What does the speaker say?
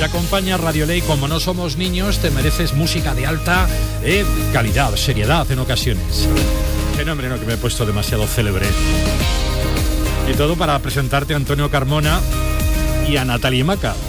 acompaña Radio Ley. Como no somos niños, te mereces música de alta calidad, seriedad en ocasiones. Qué nombre, no, que me he puesto demasiado célebre. Y todo para presentarte a Antonio Carmona y a Natalie Maca.